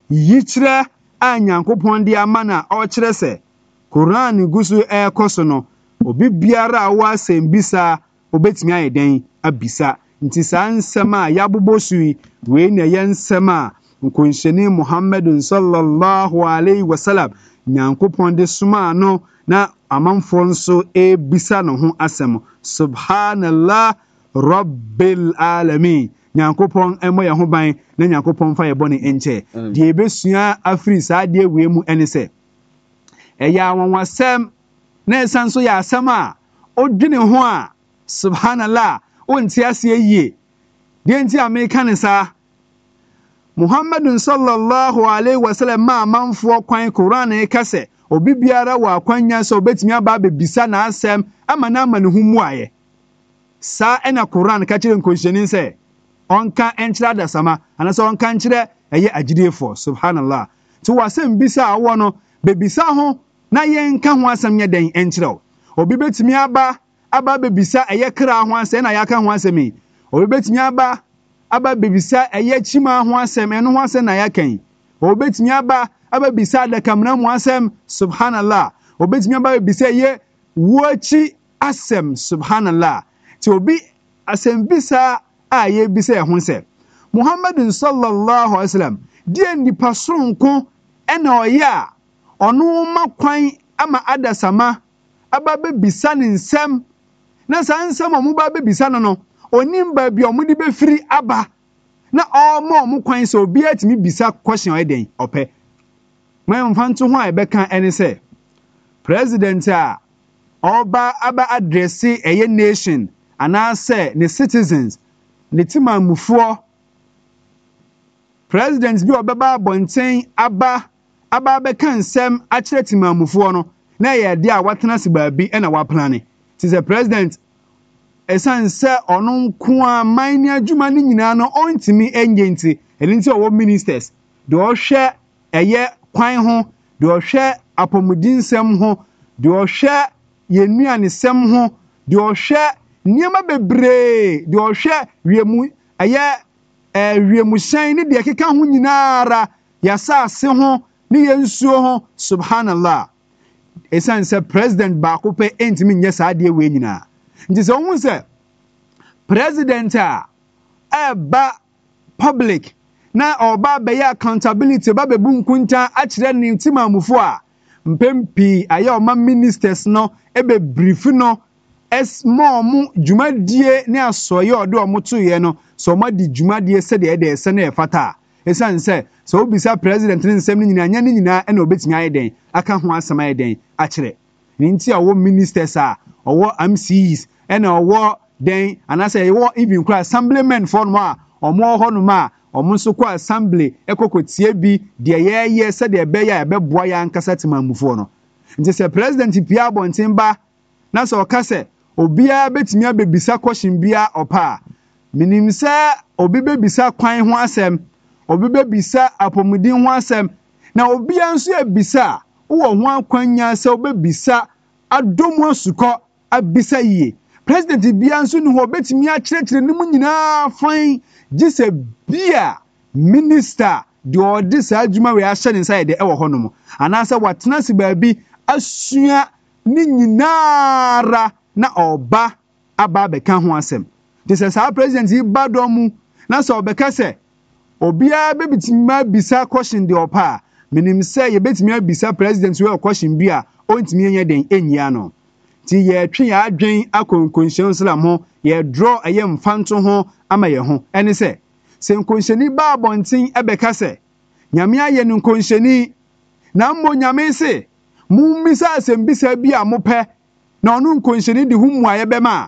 yikyerɛ a Nyankopɔn de ama na ɔkyerɛ sɛ Quran gusu ɛkɔ no obi biara a wasɛm bisa obetumi ayɛ den abisa nti saa nsɛm a yabobɔ so yi wei na yɛ nsɛm a nkɔnhyɛni Muhammad sallallahu alaihi wasallam Nyankopɔn de soma no na amanfoɔ nso ebisa no ho asɛm subhanallah rabbil alamin Nyankopɔn ɛmɔ yɛ ho ban na Nyankopɔn fa yɛ bɔ ne nkyɛ deɛ ebesua afiri saa deɛ wei mu ɛne sɛ ɛyɛ awanwasɛm na ɛsan so yɛ asɛm a odwene ho a subhanallah wonte aseɛ yie deɛ nti a meka ne saa Muhammadun sallallahu alaihi wasallam ma amanfoɔ kwan Quran ɛka sɛ obi biara wɔ akwanya sɛ obetumi aba abɛbisa n'asɛm ama na ama ne ho muayɛ saa ɛna Quran ka kyerɛ nkɔnhyɛni sɛ ɔnka ɛnkyerɛ adasama anasɛ ɔnka nkyerɛ ɛyɛ agyidefoɔ subhanallah nti wasɛm bisa a wɔ no bebisa ho na yɛnka ho asɛm nyɛ den ɛnkyerɛw obi betumi aba bebisa ɛyɛ kra ho asɛm na yɛaka ho asɛm yi obi betumi aba bebisa ɛyɛ kyima ho asɛm ɛno ho asɛm na yɛaka obi betumi aba bisa adakamna mu asɛm subhanallah obi betumi aba bebisa ɛyɛ wuakyi asɛm subhanallah ti obi asɛm bisa a yɛbisa ɛho sɛ Muhammadun sallallahu alaihi wasallam die nipa soronko ɛna ɔyɛ a ɔno ma kwan ama adasama aba bebisa ne nsɛm na saa nsɛm a ɔmo ba bebisa no onim ba bi ɔmo de befiri aba na ɔmo kwan sɛ obi atumi bisa question ɔyɛ den ɔpɛ mfa nto ho a ɛbɛka ɛne sɛ president a ɔba aba address ɛyɛ nation anaasɛ ne citizens ne timamufoɔ president bi ɔbɛba abɔnten aba bɛka nsɛm akyerɛ timamufoɔ no na ɛyɛ de a watena se baabi ɛna waplane ti sɛ president ɛsan sɛ ɔno nko a man ne adwuma no nyinaa no ɔntumi ɛnyɛ nti ɛno nti ɔwɔ ministers de ɔhwɛ ɛyɛ kwan ho de ɔhwɛ apɔmuden nsɛm ho de ɔhwɛ yɛnnuane sɛm ho de ɔhwɛ nneɛma bebree de ɔhwɛ wiemu hyɛn ne deɛ keka ho nyinaara yɛasase ho ne yɛnsuo ho subhanallah ɛsan sɛ president baako pɛ ɛntumi nyɛ saa deɛ wei nyinaa nti sɛ wohu sɛ president a ɛba public na ɔba bɛyɛ accountability ba bɛbu nkunta akyerɛ ne timamufo a mpɛm pii ayɛ ɔma ministers no ɛbɛbrief no ɛsma ɔmo dwumadie ne asɔyɛ ɔde ɔmo toyɛ no sɛ ɔmo de dwumadie sɛdeɛ ɛde ɛsɛ na ɛfata a ɛsan sɛ sɛ wobisa president ne nsɛm no nyinaa nyɛ ne nyinaa ɛna obɛtumi ayɛ den aka ho asɛm ayɛ den akyerɛ ne nti a ɔwɔ ministers a ɔwɔ MCs ɛna ɔwɔ den anaasɛ ɛwɔ even kora assemblymen fɔ nom a ɔmo hɔ nom a ɔmo nso kɔ assembly ɛkɔkɔtie bi deɛ yɛyɛ sɛdeɛ ɛbɛyɛ a ɛbɛboa yɛ ankasa timamufoɔ no nti sɛ president pia abɔnten ba na sɛ ɔka sɛ obiara betumi abɛbisa question bia ɔpa a menim sɛ obi bɛbisa kwan ho asɛm obi bɛbisa apɔmuden ho asɛm na obiara nso abisa a wowɔ ho akwanya sɛ wobɛbisa adom asukɔ abisa yie president bia nso ne hɔ betumi akyerɛkyerɛ ne mu nyinaa fan gye sɛ bia minister deɛ ɔde saa adwuma wei ahyɛ ne nsa yɛ deɛ ɛwɔ hɔ nom anaasɛ watena se baabi asua ne nyinaara na ɔba aba bɛka ho asɛm de sɛ saa president yi ba dɔm mu na sɛ ɔbɛka sɛ obiara bɛbitumi abisa question deɛ ɔpa a menim sɛ yɛbɛtumi abisa president wɔ question bi a ɔntumi nyɛ den ɛnyia no ti yɛtwe yɛ adwen akɔ nkɔnhyɛn Islam ho yɛdrɔ ɛyɛ mfanto ho ama yɛ ho ɛne sɛ nkɔnhyɛni ba abɔnten ɛbɛka sɛ nyame ayɛ no nkɔnhyɛni na mmɔ nyame se mummisa asɛm bisa bi a mopɛ na ɔno nkɔnhyɛni de ho mmuayɛ bɛma a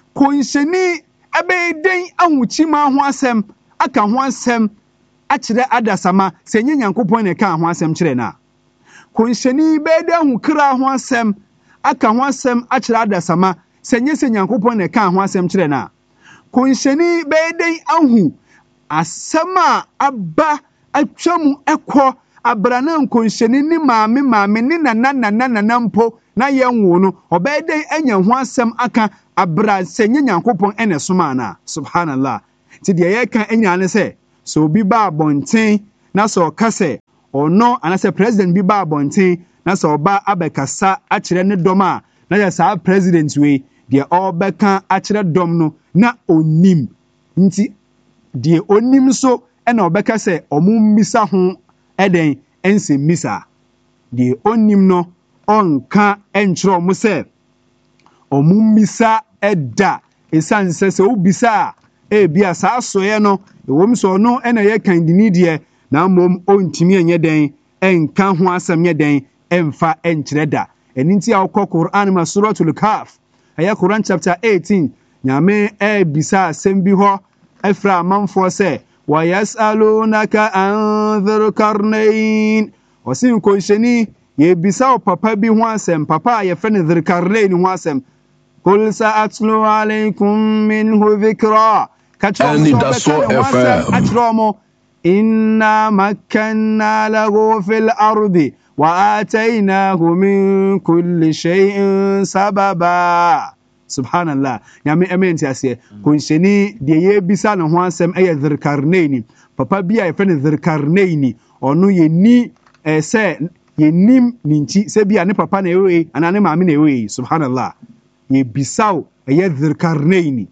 kɔnhyɛni ɛbɛyɛ den ahokyima ho asɛm aka ho asɛm akyerɛ adasama sɛ nyɛ Nyankopɔn na ɛka ho asɛm kyerɛ no a kɔnhyɛni bɛyɛ den ahokra ho asɛm aka ho asɛm akyerɛ adasama sɛ nyɛ sɛ Nyankopɔn na ɛka ho asɛm kyerɛ no a kɔnhyɛni bɛyɛ den ahu asɛm a aba atwa mu ɛkɔ abrana nkɔnhyɛni ne maame ne nana mpo na yɛnwo no ɔbɛyɛ den anya ho asɛm aka abra sɛ nyɛ Nyankopɔn ɛna soma na subhanallah ti deɛ yɛka anya ne sɛ obi ba abɔnten na so kase ono anase president bi ba abonten na so oba abekasa akire ne dom a na ya sa president we de obeka akire dom no na onim nti de onim so na obeka se omummisa ho eden ense misa de onim no onka enchro mo se omummisa eda esanse se ubisa bia saa soye no ewom so no na ye kandini de na mom ontimi enye den enka ho asem nye den emfa enkyere da eninti akọ Quran ma suratul Kahf aya Quran chapter 18 nyame bisa asem bi ho afra amanfo se wa yasalunaka an dhul qarnayn osin konsheni ye bisa papa bi ho asem papa ye fe ne dhul qarnayn ho asem qul sa'atlu alaykum minhu dhikra kachomo inna makkanna lahu fil ardi wa atainahu min kulli shay'in sababa subhanallah nyame ementi ase kunsheni de ye bisa no ho asem eye dhirkarnaini papa bia ye fene dhirkarnaini onu ye ni se ye nim ninti se bia ne papa na ewe anane maame na ewe subhanallah ye bisaw eye dhirkarnaini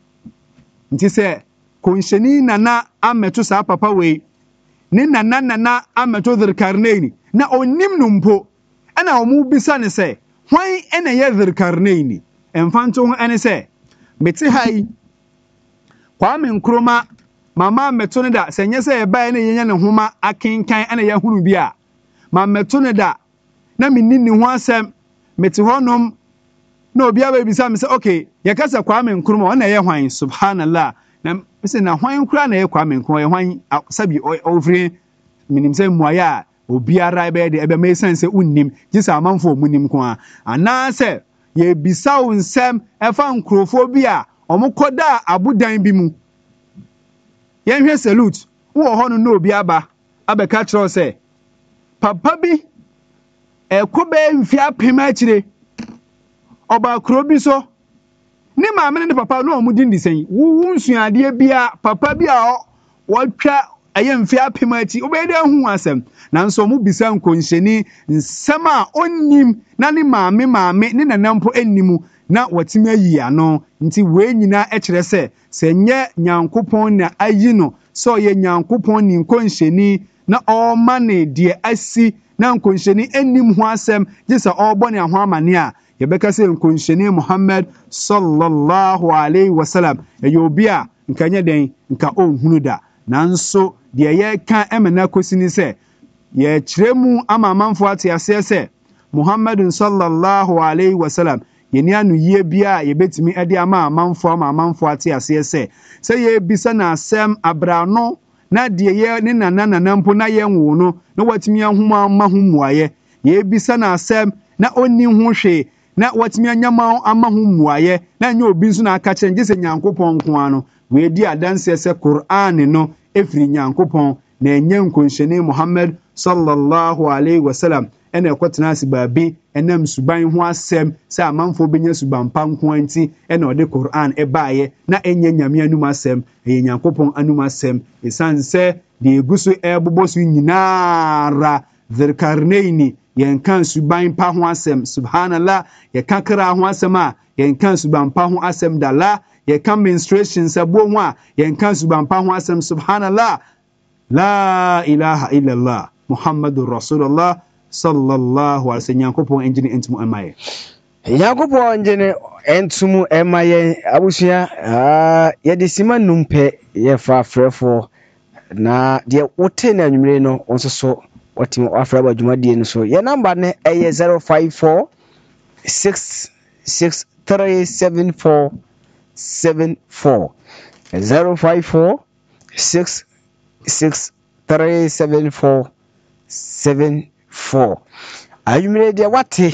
nti se kunsheni nana ameto sa papa we ni nana ameto dhirkarnaini na onim numpo ana omu bisa ne se hwan ene ye dhirkarnaini emfanto ho ene se meti hai Kwame Nkrumah mama meto ne da senye se eba ne yenya ne homa akenkan ana ya huru bia ma meto ne da na minni ho asem meti honom na obi aba bisa me se okay yakasa Kwame Nkrumah ona ye hwan subhanallah na se na hwan kura na ye Kwame Nkrumah ye hwan sabi ofre minim se muaya obiara ebe de ebe me sense unnim gisa amanfo munim ko ana se ye bisaw nsem efa nkrofo bi a omokoda abudan bi mu ye hwe salute wo ho no obi aba abeka kiro se papa bi ekobe mfia pema akire oba kro bi so ni maame ne papa no omudi ndisen wu nsuade bia papa bi a wotwa aye mfia pema achi obede hu asem nanso mu bisa nkonhyeni nsema onnim na ni maame ni nanampo ennimu na watimi ayi ano nti we nyina ekire se nye nyankopon na ayi no so ye nyankopon ni nkonhyeni na o mane de asi na nkonhyeni ennim ho asem gisa obone ho amane a yebeka se nkonhyeni Muhammad sallallahu alaihi wasallam eyobia nkanye den nka onhunu da nanso de ye kan emena kosini se ye kiremu amamanfo ate ase se Muhammad sallallahu alaihi wasallam yeni anu ye bia ye betimi ade amamanfo ate ase se ye bisa na asem abrano na de ye ne nanampo na ye nwo no na watimi ahuma mahumuaye ye bisa na asem na onni ho hwe na watimi anyama amahumuaye na nya obi nso na aka chenje se nyankopon nko ano we di adanse se Qur'an no efiri nyankopon na enye nkonhyeni Muhammad sallallahu alaihi wasallam ene ekotena sibabi enam suban ho asem se amanfo benya suban pa nko anti ene ode Qur'an ebaaye na enye nyame anum asem enye nyankopon anum asem esanse de eguso ebobosu nyinara dhirkarnaini yenkan suban pa ho asem subhanallah yekakra ho asem a yenkan suban pa ho asem dala yekan menstruation sabo ho a yenkan suban pa ho asem subhanallah la ilaha illallah Muhammadur Rasulullah sallallahu alaihi wasallam yankopon enjini entumu emaye yankopon enjini entumu emaye abusua yede sima numpe ye fa frefo na de wote na nwumre no onsoso watimi afra ba dwumadie no so ye number ne eye 054 66374 054 66374 ayumre de wate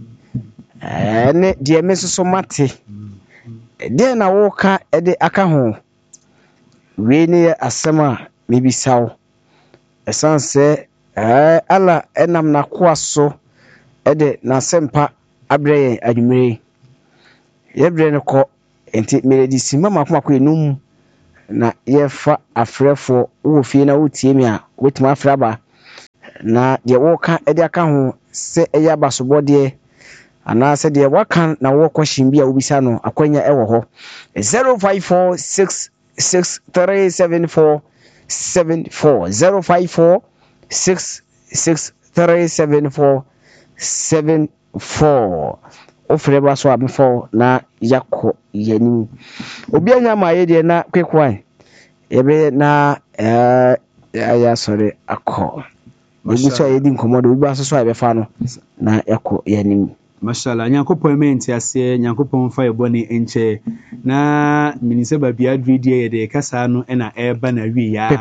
ne de mesoso mate de na woka ede aka ho we ne asema mebisaw esanse ala enam na kwaso ede na sempa abreye ayumre yebre ne ko enti meledi simama kuma ko enum na yefa afrefo wo fie na wotie mi a wetima afraba na de woka e de aka ho se eya basobode ana se de waka na wo question bi a wobisa no akwanya e wo ho 0546637474 0546637474 ofreba so abefo na yakọ yanim obi anya ma ye de na kwekwan ebe na ya sorry akọ obi so ye di nkomodo obi aso so abefa no na yakọ yanim mashallah nyankopon menti ase nyankopon fa eboni enche na minise babia video ye de kasa no na eba na wi ya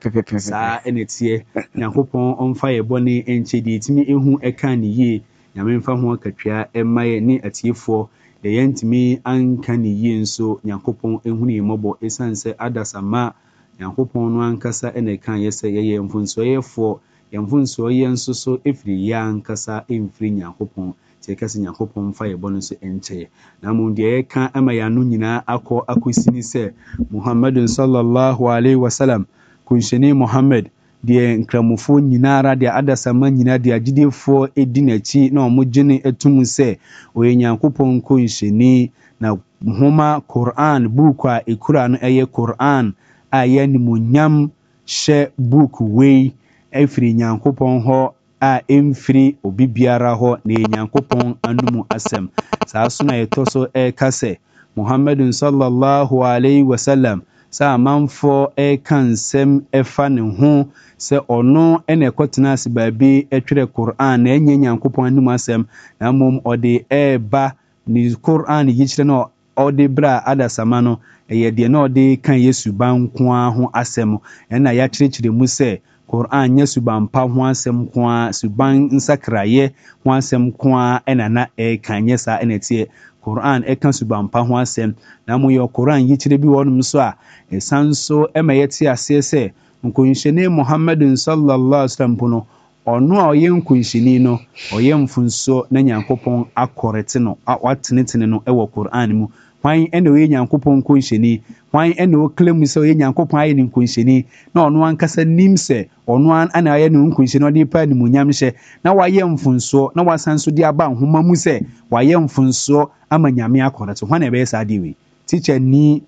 sa enetie nyankopon onfa eboni enche de timi ehu eka ne ye nyame mfa ho akatwa emaye ni atiefo de yentimi anka ne ye nso nyankopon ehu ne mobo esanse adasama nyankopon no ankasa ene kan yese ye mfunso yefo yemfunso ye nso so efiri ya ankasa emfiri nyankopon tekasi nyankopon fa yebon so enche na mu de ka ama ya no nyina akosini se Muhammadun sallallahu alaihi wasallam kunsheni Muhammad de nkramofo nyinara de adasama nyina de agidefo edinachi na omugene etum se oye nyankopon kunsheni na homa Quran book a ekura no eye Quran aya ni munyam she book we efiri nyankopon ho a emfiri obi biara ho na nyankopon anumu asem saa so na yetoso kase Muhammadun sallallahu alaihi wasallam sa manfo kansem efa ne ho se ono ene kotena asibabi etwere Quran na enye nyankopon anumu asem na mom ode eba ni Quran yichire no ode bra adasama no eye de na ode kan Yesu bankwa ho asem na ya kyerɛkyerɛ mu se Quran nya suban pa ho asem kwa suban nsakraye ho asem kwa enana kanye sa enetie Quran kan suban pa ho asem na mo yo Quran yichire bi wonum so a esanso emayete ase se nkunhyene Muhammadun sallallahu alaihi wasallam pono ono a oye nkunhyeni no oye mfunso na nyankopon akorete no watenetene no ewo Quran mu hwan ene oye nyankopon nkunhyeni hwan ene o claim se oye nyankopon aye ne nkunhyeni na ono ankasa nim se ono ana aye ne nkunhyeni odi pa ne munyam hye na waye mfunso na wasanso di aba nhoma mu se waye mfunso ama nyame akorete hwan ebe sa diwe teacher ni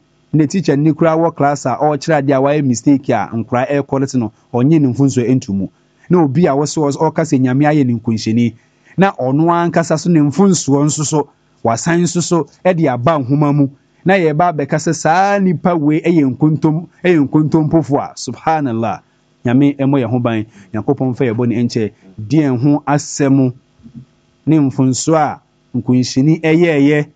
kura wo class a o kira dia waye mistake a nkura korete no onye ne mfunso entumu na obi a wo se o kase nyame aye ne nkunhyeni na ono ankasa so ne mfunso nso wasan so de aba nhoma mu na ye ba bekase saa nipa we enkuntom pofo a subhanallah nyame emo ye ho ban yakopon fa ye boni enche die ho asemu ne mfunso a nkunhyini eyeye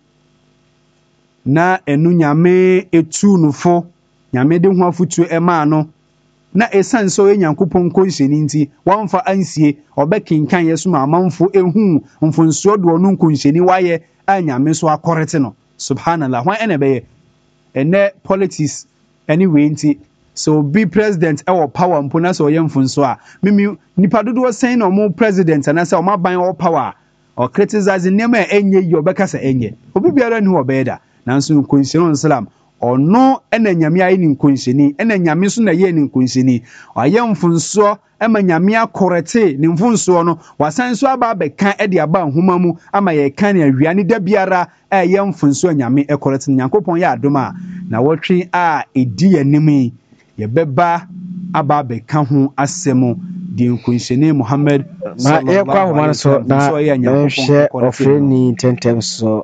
na enu nyame etu nufo nyame de ho afutu ema no na esanso ye nyankopon nkunhyini nti wamfa ansie obekinkan yesu ma amanfo ehu mfunso do onu nkunhyini waye anyame so akorete no subhanallah hwan ene beye ene politics anyway nti so be president e wo power mpo na so ye mfunso a mimi nipa dodo sen no mo president na se o maban wo power o criticize nema enye yi obekasa enye obi biara ni wo beda nanso nkunhyeni islam ono ene nyame ayi ni nkunhyeni ene nyame so na ye ni nkunhyeni aye mfunso ema nyame akorete ni mfunso no wasan so aba beka e de aba nhoma mu ama ye kan ne awia ne da biara ye mfunso nyame ekorete nyankopon ya adoma na wotwe a edi yanimi ye beba aba beka ho asemu di nkunhyeni Muhammad na ye kwa ho so na hwe ofreni tentem so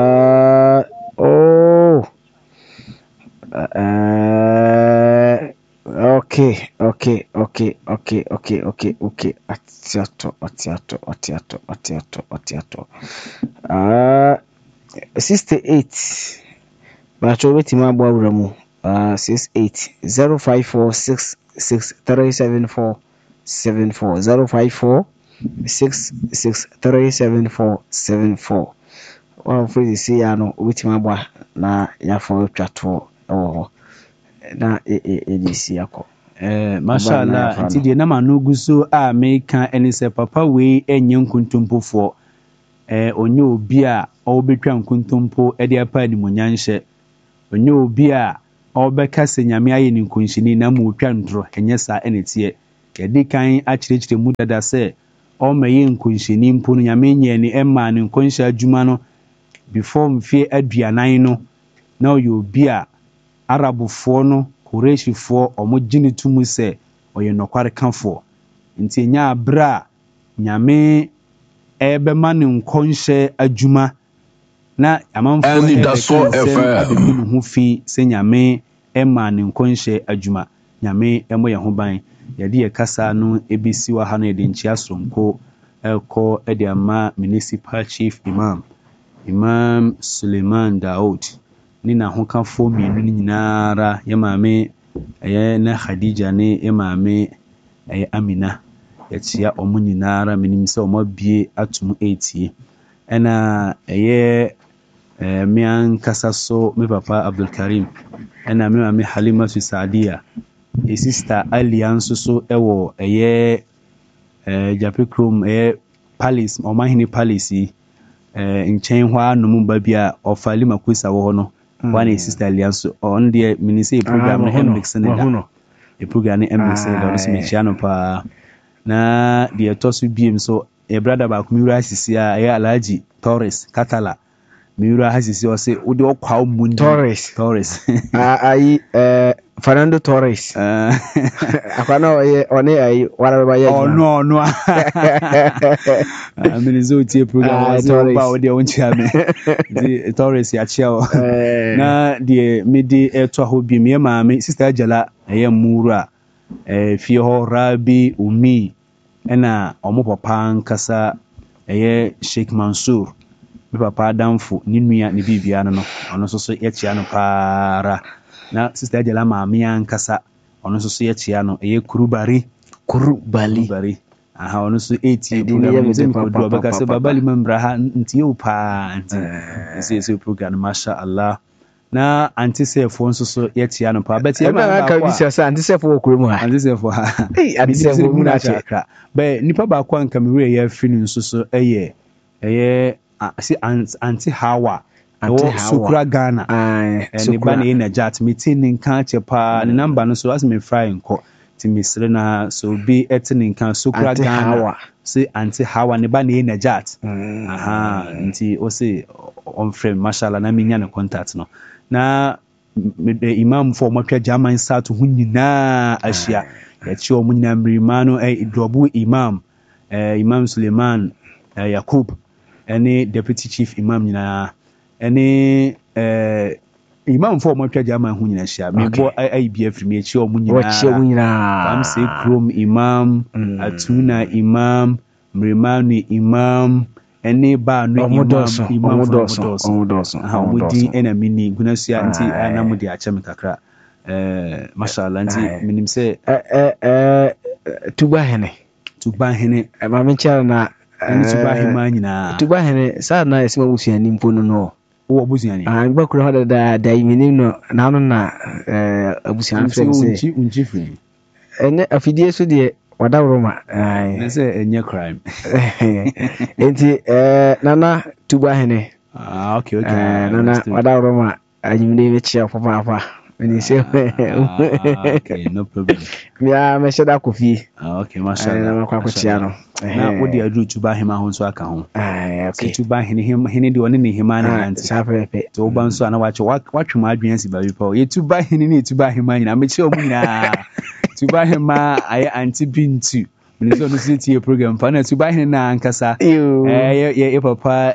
okay. Atiato. 68. Bacho weti ma bwa wuramu. 68 0546637474 0546637474. One phrase say ya no weti ma bwa na ya fo twato na edisi akọ mashallah nti de na manugu so a meka enise papa we enye nkuntumpofo onye obi a obetwa nkuntumpo e de apa ni munyanhye onye obi a ɔbɛka sɛ nyame ayɛ ne nkonhyini na ma ɔtwa ndoro ɛnyɛ saa ɛne teɛ yɛde kan akyerɛkyerɛ mu dada sɛ ɔma yɛ nkonhyini mpo no nyame nyɛ ne ɛma ne nkɔnhyɛ adwuma no before mfeɛ 20 no na ɔyɛ obi a Arabfoɔ no Kureshifoɔ ɔmo gye ne to mu sɛ ɔyɛ nɔkware kafoɔ nti ɛnyɛ aberɛ a nyame ɛbɛma ne nkɔnhyɛ adwuma na amanfoɔ ɛbɛka nsɛm abɛbu ne ho fi sɛ nyame ɛma ne nkɔnhyɛ adwuma nyame ɛmmɔ yɛn ho ban yɛde yɛ kasa no ɛbɛsi wɔ ha no yɛde nkyia soronko ɛkɔ ɛde ama municipal chief imam Suleiman Daud ne n'ahokafoɔ mmienu no nyinara yɛ maame ɛyɛ na Khadija ne yɛ maame ɛyɛ Amina yɛkyia ɔmo nyinara menim sɛ ɔmo abie atom ɛtie ɛna ɛyɛ me ankasa so me papa Abdul Karim ɛna me maame Halimatu Saadia sister Alia nso so ɛwɔ ɛyɛ Jape Krom ɛyɛ Palace ɔmahene Palace yi nkyɛn hɔ anom ba bi a ɔfa Lima Kusa wɔ hɔ no one sister Alia nso on deɛ mini sɛ program no MX ne da program no MX ne da ɔno so mekyia no paa na deɛ ɛtɔ so biem so brother baako mi wura asisi a ɛyɛ Alhaji Torres Katala mi wura asisi ɔsɛ wode ɔkwa mu ndi Torres ayi Fernando Torres akwana ɔne ayi wara ba yɛ ɔno amene zo tie program so ba wode ɔnkyia me di Torres ya kyia o na deɛ mede ɛtɔ hɔ biem yɛ maame sister Jala ɛyɛ mura fie hɔ Rabi Umi ɛna ɔmo papa nkasa ɛyɛ Sheikh Mansour me papa adamfo ne nua ne bibia no ɔno so yɛkyia no paara na sister Jala maame ankasa ɔno so yɛkyia no ɛyɛ Kurubali aha ɔno so ɛtie program ne mikodo ɔbɛka sɛ baba Liman Braha ntie wo paa nti ɛsɛ program no masha Allah na antisefo nso so yɛtia no paa bɛte yɛba ka bi sɛ antisefo wɔ kurom ha antisefo ha antisefo mu na kyerɛ bɛ nipa baako anka me wura yɛ afi no nso so ɛyɛ anti Hawa Sukura Ghana ne ba ne Najat meti ne nka kyɛ paa ne number no so as me fry nkɔ ti misre na so bi ɛte ne nka Sukura Ghana se anti Hawa ne ba ne Najat aha nti o se on frame mashallah na minya ne contact no na imam for matwa German start ho nyinaa ahyia yɛkyi ɔmo nyinaa mmirima no drobu imam Suleiman Yakub ɛne deputy chief imam nyinaa ɛne imam for matwa German ho nyinaa ahyia mebo aibia firi me yɛkyi ɔmo nyinaa am say Krom imam Atuna imam Mrimani imam ɛne ba no imam mudi ɛna mini gunasia nti ana mudi akyɛ me kakra mashallah nti minim sɛ tuba hene ma me kyara na tuba hema nyinaa tuba hene sa na esima busuani mpo no wo busuani ngba kura hoda da yiminim no na no na abusuani fɛ sɛ unchi free ɛne afidie so de wada roma na sɛ enye crime enti nana tuba hene okay nana wada roma anyimde be chia papa when say okay no problem ya me sheda kofi okay mashallah na kwa chia no na wodi adu tuba hema ho nso aka ho okay tuba hene de one ne hema na anti sapepe to ba nso ana watwe ma adwen si ba bi pa ye tuba hene ne tuba hema nyina me chia omu nyina tuba hema aye anti bintu minister no city program fa na tuba hene na ankasa ye papa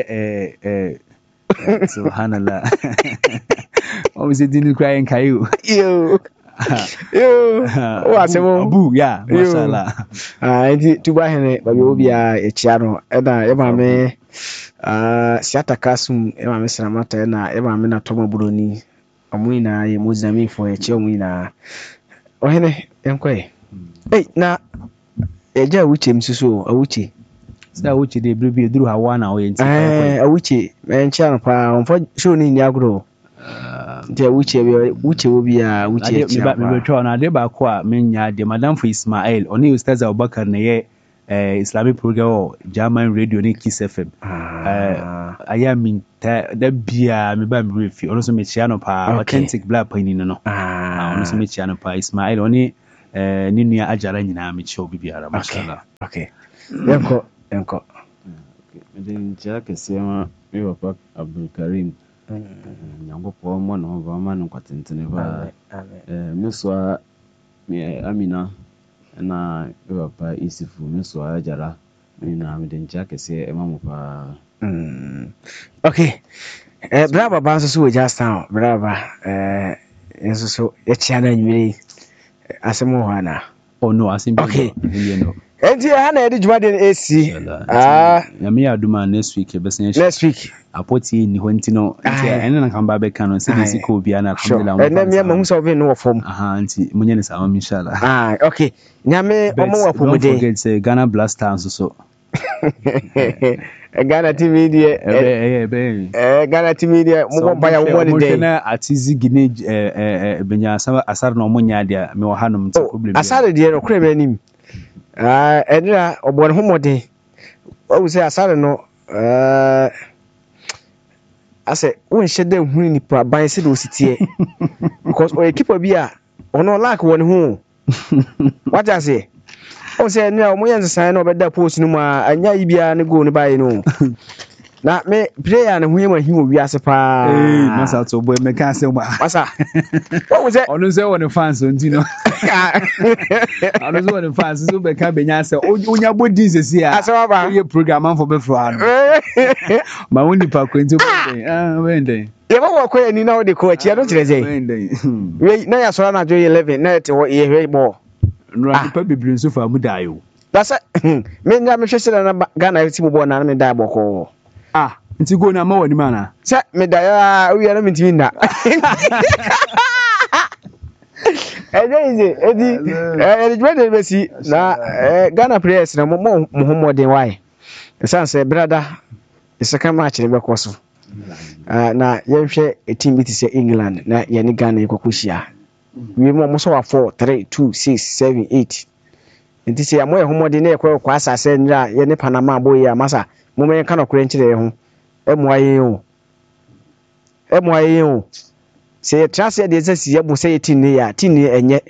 subhanallah o se dinu crying kayo wasemo abu ya mashallah enti tuba hene ba bi obi a echia no na ye ma me siata kasum ye ma me sramata na ye ma me na toma buroni amu na ye muzami fo echia amu na ohene enkoe na eja wuche msusu awuche sa wuche de bribi duru hawa na o yenti awuche encha no pa onfo show ni ni agro nti wuche obi a wuche me betwa na de ba ko a menya de madam for Ismail oni ustaz Abubakar na ye Islamic program German radio ni Kiss FM. I am in that bia me ba me refi. Ono so me chia no pa authentic black pani no. Ono so me chia no pa Ismail oni ni nua ajara nyina me chia obi biara mashallah. Okay. Yanko. Then Jack is saying, we were back Abdul Karim. Yango po mo no vama no kwatentene ba. Meswa me Amina na we were pa Isifu meswa ajara. Me na me den Jack is say emamu pa. Okay. Brava ba so we just now. Brava enso so e chiana nyiri asemo hana. Oh no, asimbi. Okay. You know. Enti hana edi juma den AC. Ya me aduma next week besen. Next week. Apoti ni hwenti no. Enti ene na kamba be kan no se disi ko bia na alhamdulillah. Ene me ma hu so be no form. Anti munye ne sama inshallah. Okay. Nyame omo wa don't forget say Ghana Blasters so. Ghana TV dia Ghana TV dia mo ba ya wo de na atizi gine benya asar no mo nya dia me wo hanom ti problem asar dia no kure be nim edra obon homode o say asar no ase won shede hu ni pa ban se do sitie because o equipe bi a ono lack won hu what I say o say na mo yan san na obeda post no ma anya ibia ne go ne bae no na me player na hu yema hiwo wi ase pa masa to boy me kan say masa what was it onu say won fans onti no onu say won fans so be kan benya say onya bodi sesi a ase ba ye program am for be fro ano ma woni pa kwenti wende ye ba wo ko ni na o de ko achi no kire say we na ya so na jo 11 na te wo ye hwe bo no pa bibiri so fa mu dayo that's me nya me hwese na Ghana ti bo na me dai boko nti go na ma wani mana sa me dai wi na me ntimi nda edi jwede besi na Ghana players na mo modern why sanse brother second match ne be koso na yenhwe team bi ti se England na ye ni Ghana ikokushia we mo so wa 4 3 2 6 7 8 nti se amoye homode na ekwa kwa asase nra ye ne Panama boy ya masa mo men kan okure nchire ho emoye ho se trase de se si ye bo se tin ne ya tin ne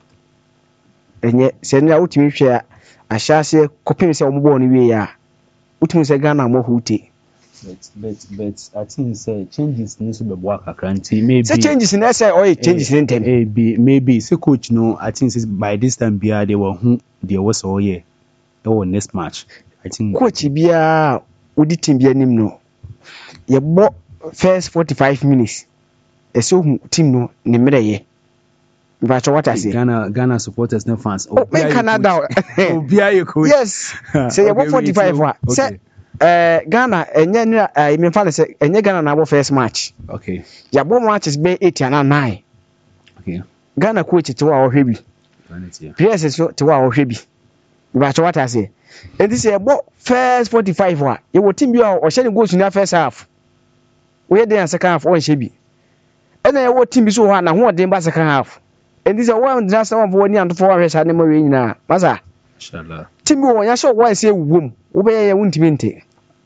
enye se nra utimi hwe ahyase kopim se ombo ne wie ya utimi se Ghana mo huti but I think say changes need to be work akranti maybe say changes in say or changes in them maybe say coach no I think say by this time bia they were who they was all year that was next match I think coach bia odi team bia nim no ye bo first 45 minutes e so team no ne mereye but what I say Ghana supporters no fans Canada obia you coach yes say ye bo 45 wa say Ghana enye me fa say enye Ghana na bo first match okay ya bo matches be 8 and 9 okay Ghana coach to wa ohwe bi players so to wa ohwe bi but what I say and this bo first 45 wa ye wo team bi o she ni goals na first half we dey second half on she bi and ye wo team bi so ho na ho dey ba second half and this one just one for ni and for wa sha ne ma we nyina masa inshallah team bi wo ya show one say wom wo be ye wuntimi nte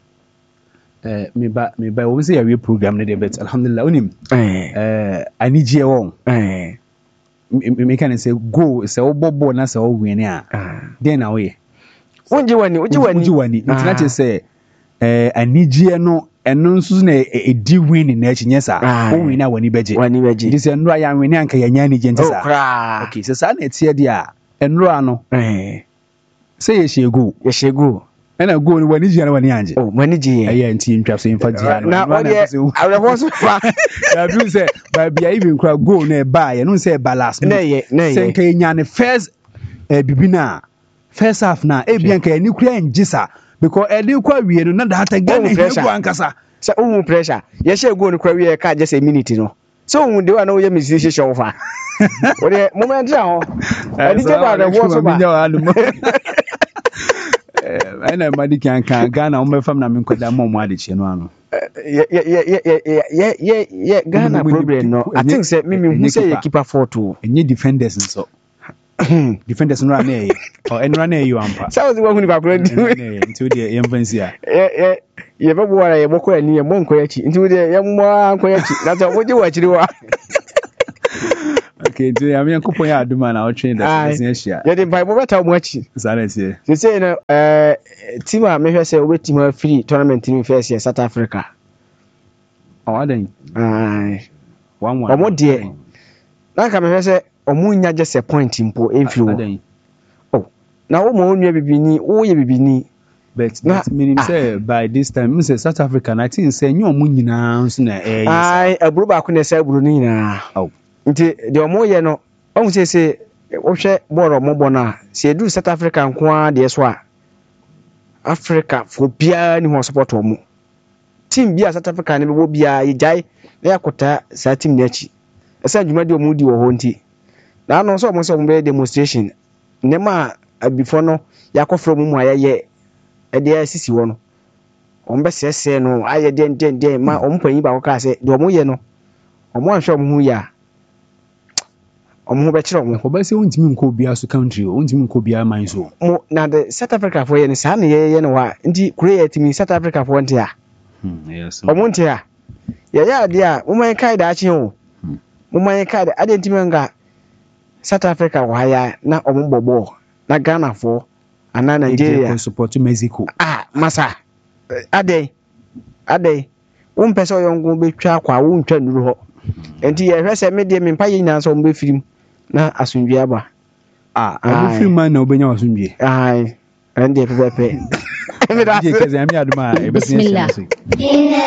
me ba wo say we program ne dey bet alhamdulillah onim anije won me can say go say obobo na say o win a then na we unji wani ntina say anije no eno nso na edi win na echi nyesa o win na wani beje ndi say nro ya win anka ya nya anije ntisa okay say sa na etie dia enro ano say ye shegu ena go ni wani jia na wani anje wani jia aye nti ntwa so imfa jia na I was na bi say ba bia even kra go na ba ye no say balance na ye say nka nya ne first bibina first half na e bia nka ni kra njisa because e dey kwa wie no na da hata Ghana he go ankasa say owu pressure ye share go ni kra wie ka just a minute no so owu dey wa na ye mistake show fa o dey moment ho e dey ba da wo so ba ana madi kan Ghana o mefam na min kwada mo ade che no ano Ghana problem no I think say me who say keeper 4-2 enye defenders nso defenders no na e o enra na e ampa sa wo hu ni ba kura ndi nti de yemfansi a ye ba buwara ye bokora ni ye mo nkoyachi nti de ye mo ankoyachi na so mo je wachiri wa okay nti ya me nkopon ya aduma na o train da se ehia ye de bai mo beta mo achi sanete se say na team a me hwe say we team a free tournament ni first year South Africa awadan ai 1-1 omo de na ka me hwe say omo nya just a point mpo enfiri wo na wo mo nua bibini wo ye bibini but meaning say by this time say South Africa na tin say nyo mu nyina nso na yes ai aburu ba ko na say aburu ni nyina nti de omo ye no on say wo hwe boro mo bona se edu South Africa nko a de so a Africa fo bia ni ho support omo team bia South Africa ne bo bia yejai na yakota sa team na chi esa dwuma de omo di wo ho nti na no so omo se omo be demonstration nema before no yakofro mu ayeye e de asisi wo no omo be sese no aye den ma omo panyi ba ko ka se de omo ye no omo anhwe omo hu ya omo be kire omo ko ba se wontimi nko bia so country wontimi nko bia man so mo na the South Africa for ye ne sa na ye no wa nti Korea timi South Africa for ntia yes omo ntia ya dia mo man kai da achi ho mo man kai da ade ntimi nga South Africa wa ya na omo bobo na Ghana for ana Nigeria support Mexico masa ade wo mpese oyongo betwa kwa wo ntwa nuru ho enti ye hwese me de me mpa ye nyina so mbe firim na asundwe aba abu film man na obenya wasundwe ande pepe me da se me aduma e be